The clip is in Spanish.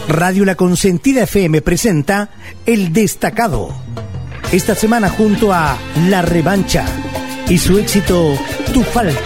Radio La Consentida FM presenta El Destacado. Esta semana junto a La Revancha y su éxito Tu Falta.